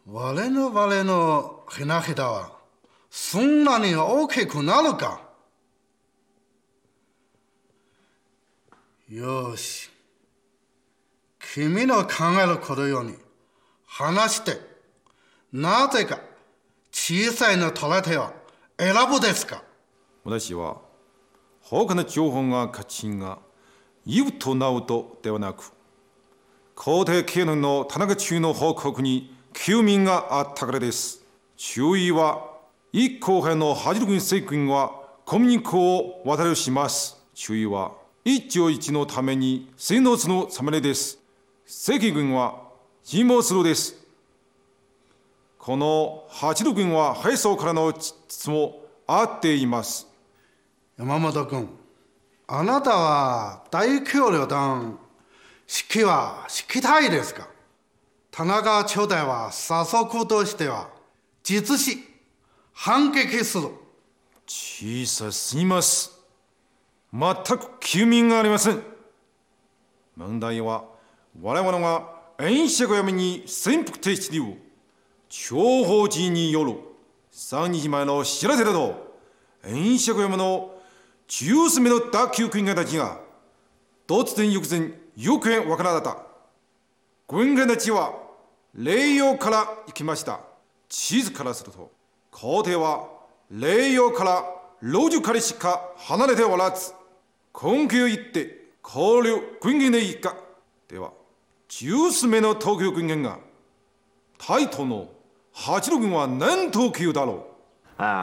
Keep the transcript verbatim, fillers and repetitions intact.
我の我のひなひだはそんなに大きくなるか。よし、君の考えることように話して、なぜか小さいの取れては選ぶですか。 私は他の情報が価値が言うとなうとではなく、皇帝経年の田中中の報告に休眠があったからです。注意は、一後輩の八軍政軍は小麦粉を渡りします。注意は、一朝一のために水の津のさまれです。赤軍は自毛するです。この八軍は敗走からの質もあっています。 山本君、あなたは大統領団指揮は指揮たいですか。田中朝代は早速としては実施反撃する。 小さすぎます。全く休眠がありません。問題は我々が演釈闇に潜伏停止理由諜報人によるさんにちまえの知らせだと、演釈闇のじゅうすめの打球軍艦たちが突然翌前行方わからなかった。軍艦たちは霊陽から行きました。地図からすると皇帝は霊陽から老樹からしか離れておらず、根拠を言って交流軍艦でいいか。ではじゅうすめの東京軍艦が大東の八路軍は何東級だろう。